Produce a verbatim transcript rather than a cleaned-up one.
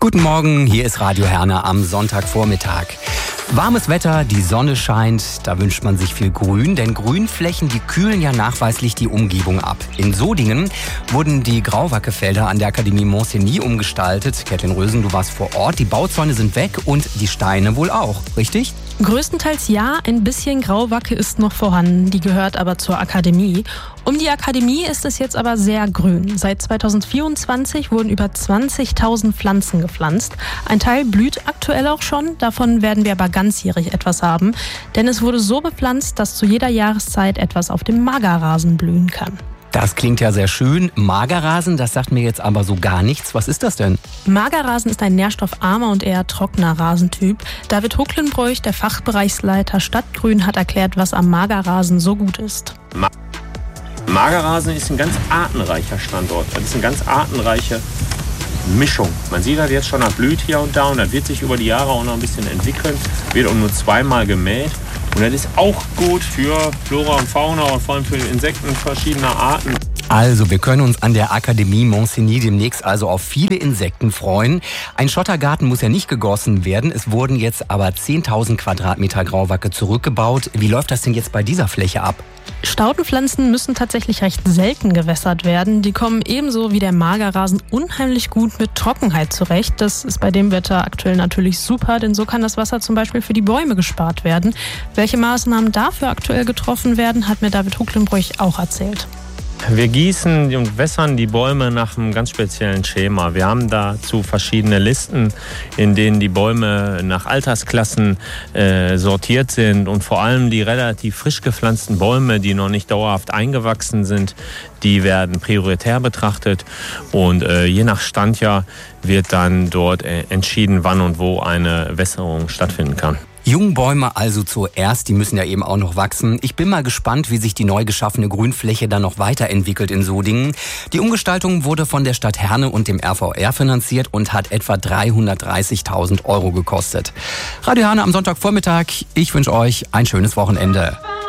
Guten Morgen, hier ist Radio Herne am Sonntagvormittag. Warmes Wetter, die Sonne scheint, da wünscht man sich viel Grün, denn Grünflächen, die kühlen ja nachweislich die Umgebung ab. In Sodingen wurden die Grauwackefelder an der Akademie Montsigny umgestaltet. Kerstin Rösen, du warst vor Ort, die Bauzäune sind weg und die Steine wohl auch, richtig? Größtenteils ja, ein bisschen Grauwacke ist noch vorhanden, die gehört aber zur Akademie. Um die Akademie ist es jetzt aber sehr grün. Seit zweitausendvierundzwanzig wurden über zwanzigtausend Pflanzen gepflanzt. Ein Teil blüht aktuell auch schon, davon werden wir aber ganzjährig etwas haben. Denn es wurde so bepflanzt, dass zu jeder Jahreszeit etwas auf dem Magerrasen blühen kann. Das klingt ja sehr schön. Magerrasen, das sagt mir jetzt aber so gar nichts. Was ist das denn? Magerrasen ist ein nährstoffarmer und eher trockener Rasentyp. David Hucklenbroich, der Fachbereichsleiter Stadtgrün, hat erklärt, was am Magerrasen so gut ist. Ma- Magerrasen ist ein ganz artenreicher Standort. Das ist eine ganz artenreiche Mischung. Man sieht das jetzt schon, das blüht hier und da und das wird sich über die Jahre auch noch ein bisschen entwickeln. Wird auch nur zweimal gemäht. Und das ist auch gut für Flora und Fauna und vor allem für Insekten verschiedener Arten. Also, wir können uns an der Akademie Montsigny demnächst also auf viele Insekten freuen. Ein Schottergarten muss ja nicht gegossen werden. Es wurden jetzt aber zehntausend Quadratmeter Grauwacke zurückgebaut. Wie läuft das denn jetzt bei dieser Fläche ab? Staudenpflanzen müssen tatsächlich recht selten gewässert werden. Die kommen ebenso wie der Magerrasen unheimlich gut mit Trockenheit zurecht. Das ist bei dem Wetter aktuell natürlich super, denn so kann das Wasser zum Beispiel für die Bäume gespart werden. Welche Maßnahmen dafür aktuell getroffen werden, hat mir David Hucklenbroich auch erzählt. Wir gießen und wässern die Bäume nach einem ganz speziellen Schema. Wir haben dazu verschiedene Listen, in denen die Bäume nach Altersklassen äh, sortiert sind. Und vor allem die relativ frisch gepflanzten Bäume, die noch nicht dauerhaft eingewachsen sind, die werden prioritär betrachtet. Und äh, je nach Standjahr wird dann dort äh, entschieden, wann und wo eine Wässerung stattfinden kann. Jungbäume also zuerst, die müssen ja eben auch noch wachsen. Ich bin mal gespannt, wie sich die neu geschaffene Grünfläche dann noch weiterentwickelt in Sodingen. Die Umgestaltung wurde von der Stadt Herne und dem R V R finanziert und hat etwa dreihundertdreißigtausend Euro gekostet. Radio Herne am Sonntagvormittag. Ich wünsche euch ein schönes Wochenende.